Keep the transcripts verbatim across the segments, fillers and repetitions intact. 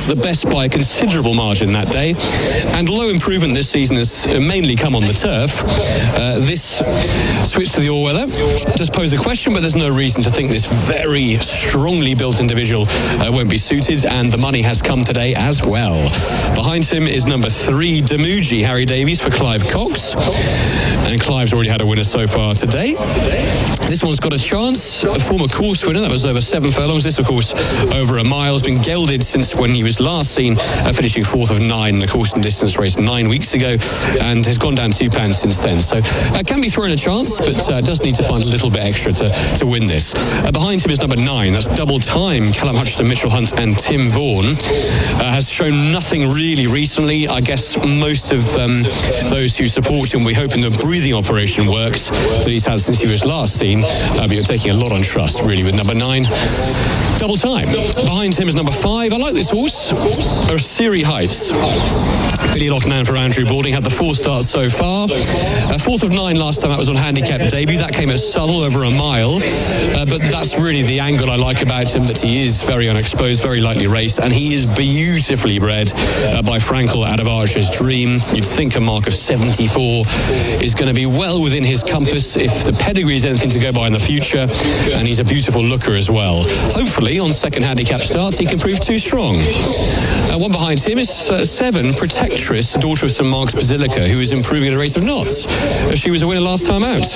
the best by a considerable margin that day. And although improvement this season has mainly come on the turf, uh, this switch to the all-weather does pose a question, but there's no reason to think this very strongly built individual uh, won't be suited, and the money has come today as well. Behind him is number three, Demuji, Harry Davies for Clive Cox. And Clive's already had a winner so far today. This one's got a chance. A former course winner, that was over seven furlongs. This, of course, over a mile. Has been gelded since when he was last seen uh, finishing fourth of nine in the course and distance race nine weeks ago, and has gone down two pounds since then. So uh, can be thrown a chance, but uh, does need to find a little bit extra to, to win this. Uh, behind him is number nine. That's Double Time. Callum Hutchinson, Mitchell Hunt and Tim Vaughan. Uh, has shown nothing really recently. I guess most of um, those who support him, we hoping the breathing operation works that he's had since he was last seen. Uh, but you're taking a lot on trust, really, with number nine. Double Time. Behind him is number five. I like this horse. Siri Heights. Billy Loughnane for Andrew Balding. Had the four starts so far. Uh, fourth of nine last time. That was on handicap debut. That came at Southwell over a mile. Uh, but that's really the angle I like about him, that he is very unexposed, very lightly raced, and he is beautifully bred uh, by Frankel out of Archer's Dream. You'd think a mark of seventy-four is going to be well within his compass if the pedigree is anything to go by in the future, and he's a beautiful looker as well. Hopefully, on second handicap starts, he can prove too strong. Uh, one behind him is uh, seven, Protectress, daughter of Saint Mark's Basilica, who is improving at a rate of knots. Uh, she was a winner last time out.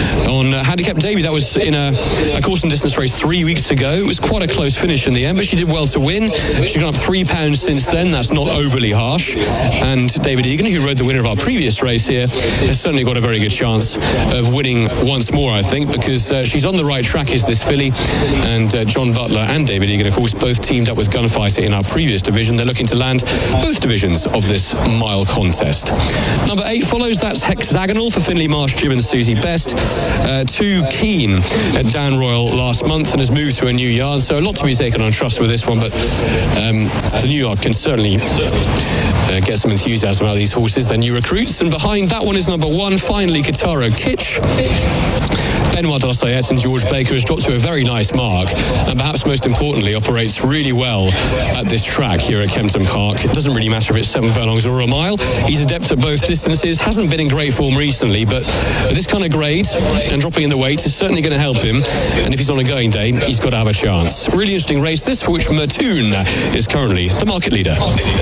On uh, handicap debut, that was in a, a course and distance race three weeks ago. It was quite a close finish in the end, but she did well to win. She's gone up three pounds since then. That's not overly harsh. And David Egan, who rode the winner of our previous race here, has certainly got a very good chance of winning once more, I think, because uh, she's on the right track, is this filly. And uh, John Butler and David Egan, of course, both teamed up with Gunfighter in our previous division. They're looking to land both divisions of this mile contest. Number eight follows. That's Hexagonal for Finley Marsh, Jim and Susie Best. Uh, too Keen at Dan Royal last month and has moved to a new yard, so a lot to be taken on trust with this one, but um, the new yard can certainly uh, get some enthusiasm out of these horses, their new recruits. And behind that one is number one, finally, Kitaro Kitsch. Benoit Dossayet and George Baker has dropped to a very nice mark, and perhaps most importantly operates really well at this track here at Kempton Park. It doesn't really matter if it's seven furlongs or a mile. He's adept at both distances, hasn't been in great form recently, but this kind of grade and dropping in the weight is certainly going to help him, and if he's on a going day, he's got to have a chance. Really interesting race this, for which Mertoon is currently the market leader.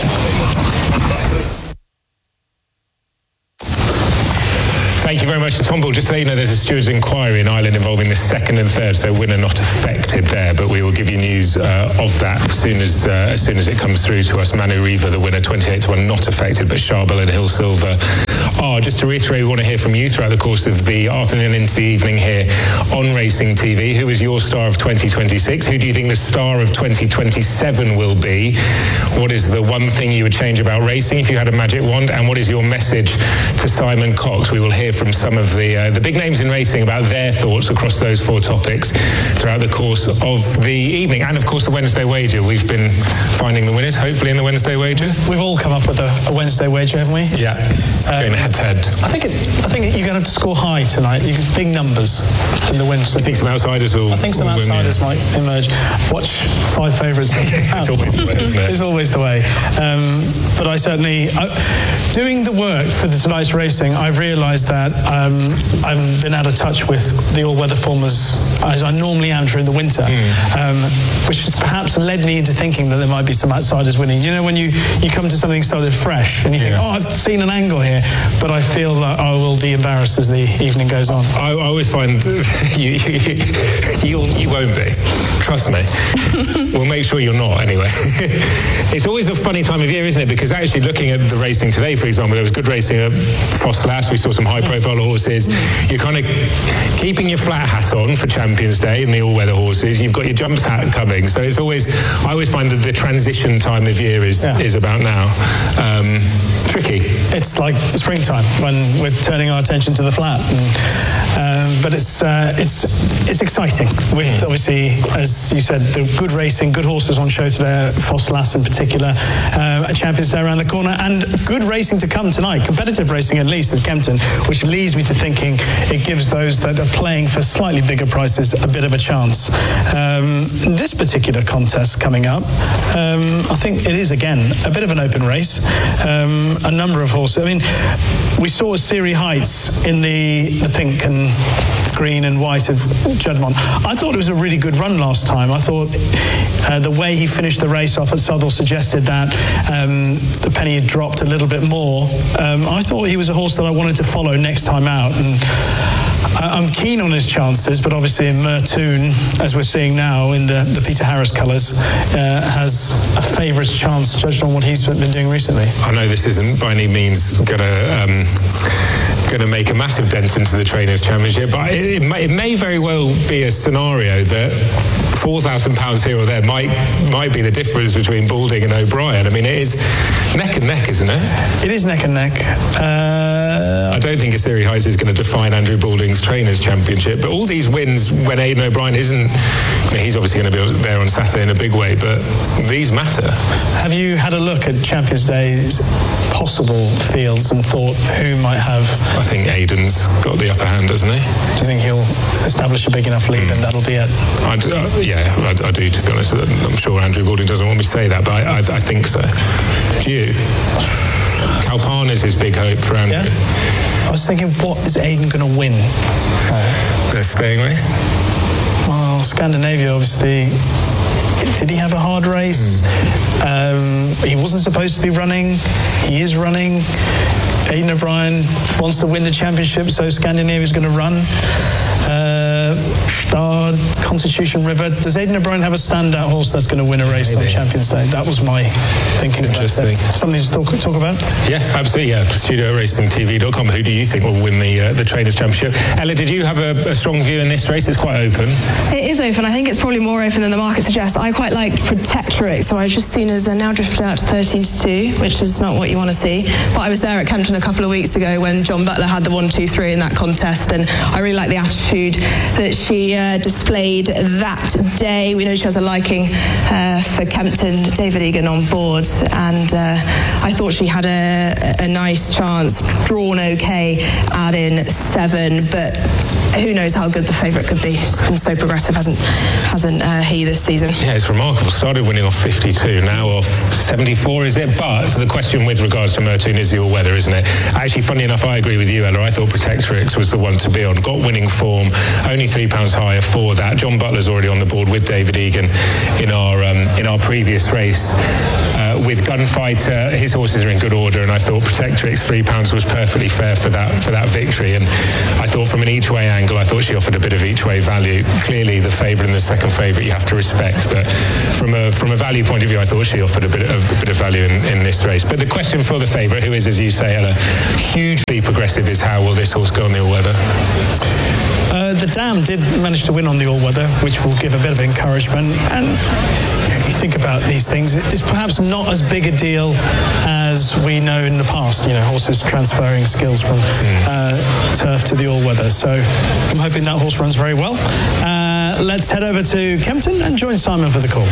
Thank you very much to Tom Ball. Just to let you know, there's a steward's inquiry in Ireland involving the second and third, so winner not affected there, but we will give you news uh, of that as soon as uh, as soon as it comes through to us. Manu Riva, the winner, twenty-eight to one, not affected, but Charbel and Hill Silver are. Just to reiterate, we want to hear from you throughout the course of the afternoon into the evening here on Racing T V. Who is your star of twenty twenty-six? Who do you think the star of twenty twenty-seven will be? What is the one thing you would change about racing if you had a magic wand? And what is your message to Simon Cox? We will hear from some of the uh, the big names in racing about their thoughts across those four topics throughout the course of the evening. And of course the Wednesday wager. We've been finding the winners, hopefully, in the Wednesday wager. We've all come up with a, a Wednesday wager, haven't we? Yeah, um, going head to head. I think it, I think you're going to have to score high tonight. You can, big numbers in the Wednesday. I think some outsiders will. I think some will outsiders win, yeah. might emerge. Watch five favourites. It's always the way, isn't it? It's always the way. Um, but I certainly, I, doing the work for tonight's racing, I've realised that um, I've been out of touch with the all-weather form as, as I normally am during the winter, mm. um, which has perhaps led me into thinking that there might be some outsiders winning. You know, when you, you come to something started fresh and you think, yeah. oh, I've seen an angle here, but I feel that I will be embarrassed as the evening goes on. I, I always find you, you, you, you won't be. Trust me. We'll make sure you're not, anyway. It's always a funny time of year, isn't it? Because actually looking at the racing today, for example, there was good racing at Frostlass. We saw some high-profile horses. You're kind of keeping your flat hat on for Champions Day and the all-weather horses. You've got your jumps hat coming. So it's always, I always find that the transition time of year is, yeah. is about now. Um, tricky. It's like springtime when we're turning our attention to the flat. And, um, but it's, uh, it's, it's exciting with, obviously, as you said, the good racing, good horses on show today, Foss Lass in particular, uh, a Champions Day around the corner, and good racing to come tonight, competitive racing at least at Kempton, which leads me to thinking it gives those that are playing for slightly bigger prices a bit of a chance. Um, this particular contest coming up, um, I think it is again a bit of an open race. Um, a number of horses. I mean, we saw Siri Heights in the, the pink and green and white of Juddmonte. I thought it was a really good run last time. I thought uh, the way he finished the race off at Southwell suggested that um, the penny had dropped a little bit more. Um, I thought he was a horse that I wanted to follow next time out, and I'm keen on his chances, but obviously in Mertoon, as we're seeing now in the, the Peter Harris colours, uh, has a favourite's chance judged on what he's been doing recently. I know this isn't by any means going to um, going to make a massive dent into the Trainers' Championship, but it, it, may, it may very well be a scenario that four thousand pounds here or there might might be the difference between Balding and O'Brien. I mean, it is neck and neck, isn't it? It is neck and neck. Uh, I don't think a Siri Heights is going to define Andrew Balding's Trainers' Championship, but all these wins when Aidan O'Brien isn't, I mean, he's obviously going to be there on Saturday in a big way, but these matter. Have you had a look at Champions Day's possible fields and thought who might have? I think Aidan's got the upper hand, doesn't he? Do you think he'll establish a big enough lead mm. and that'll be it? I'd, uh, yeah, I, I do, to be honest. I'm sure Andrew Balding doesn't want me to say that, but I, I, I think so. Do you? Kalpan is his big hope for Andrew. Yeah. I was thinking, what is Aidan going to win? Uh, the staying race? Well, Scandinavia, obviously. Did he have a hard race? Mm. Um, he wasn't supposed to be running. He is running. Aidan O'Brien wants to win the championship, so Scandinavia is going to run. Uh, Star, Constitution River. Does Aidan O'Brien have a standout horse that's going to win a race Maybe. on Champions Day? That was my thinking about that. Something to talk, talk about? Yeah, absolutely. Yeah, studio racing T V dot com. Who do you think will win the uh, the Trainers' Championship? Ella, did you have a, a strong view in this race? It's quite open. It is open. I think it's probably more open than the market suggests. I quite like Protectorate, so I've just seen as uh, now drifted out to thirteen to two, which is not what you want to see. But I was there at Kempton a couple of weeks ago when John Butler had the one two three in that contest, and I really like the attitude that she uh, displayed that day. We know she has a liking uh, for Kempton, David Egan on board, and uh, I thought she had a, a nice chance, drawn okay out in seven, but who knows how good the favourite could be. She's been so progressive, hasn't hasn't uh, he, this season? Yeah, it's remarkable. Started winning off fifty-two, now off seventy-four, is it? But the question with regards to Mertoon is the all-weather, isn't it? Actually, funny enough, I agree with you, Ella. I thought Protectorix was the one to be on. Got winning form, only three pounds higher for that. John Butler's already on the board with David Egan in our um, in our previous race. Uh, with Gunfighter, his horses are in good order, and I thought Protectorix three pounds was perfectly fair for that for that victory. And I thought from an each-way angle, I thought she offered a bit of each-way value. Clearly, the favourite and the second favourite you have to respect, but from a from a value point of view, I thought she offered a bit of a bit of value in, in this race. But the question for the favourite, who is, as you say, Ella, hugely progressive, is how will this horse go on the all-weather? Uh, the Dam did manage to win on the all-weather, which will give a bit of encouragement. And you know, you think about these things, it's perhaps not as big a deal as we know in the past. You know, horses transferring skills from uh, turf to the all-weather. So I'm hoping that horse runs very well. Uh, let's head over to Kempton and join Simon for the call.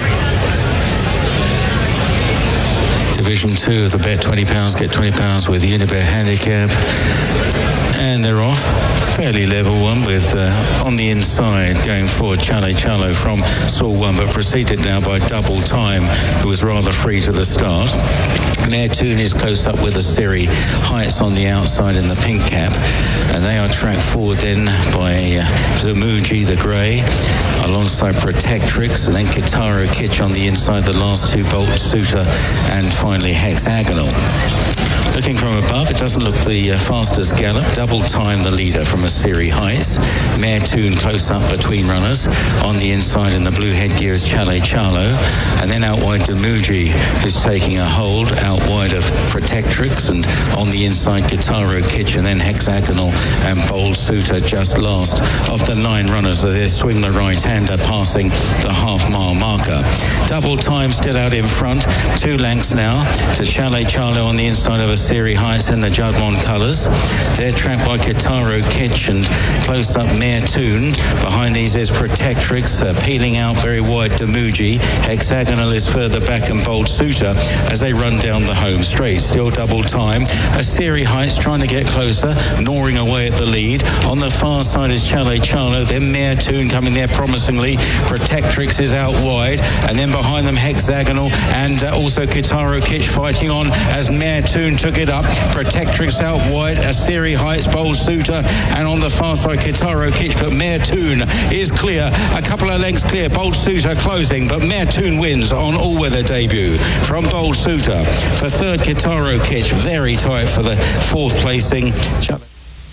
Division two of the bet twenty pounds, get twenty pounds with Unibet Handicap. And they're off. Fairly level one with uh, on the inside going forward Chale Chalo from stall one, but preceded now by Double Time, who was rather free to the start. Mertoon is close up with a Siri Heights on the outside in the pink cap, and they are tracked forward then by uh, Zamuji the grey alongside Protectrix, and then Kitaro Kitch on the inside, the last two Bolt Suitor, and finally Hexagonal. Looking from above, it doesn't look the uh, fastest gallop. Double Time the leader from a Siri Heights. Mertoon close up between runners. On the inside in the blue headgear is Chale Chalo. And then out wide Damuji, who's taking a hold out wide of Protectrix. And on the inside Kitaro Kitch, and then Hexagonal and Bold Suitor just last of the nine runners as they swing the right-hander passing the half-mile marker. Double Time still out in front. Two lengths now to Chale Chalo on the inside of a Siri Heights in the Judmont colours. They're trapped by Kitaro Kitch and close up Mare Toon. Behind these is Protectrix, uh, peeling out very wide Damuji. Hexagonal is further back and Bold Suitor as they run down the home straight. Still double time. A Siri Heights trying to get closer, gnawing away at the lead. On the far side is Chalet Charlo, then Mare Toon coming there promisingly. Protectrix is out wide, and then behind them Hexagonal and uh, also Kitaro Kitch fighting on as Mare Toon took it up. Protectrix out wide, Asiri Heights, Bold Suitor, and on the far side Kitaro Kitch, but Mare Toon is clear, a couple of lengths clear. Bold Suitor closing, but Mare Toon wins on all-weather debut from Bold Suitor. For third, Kitaro Kitch, very tight for the fourth placing.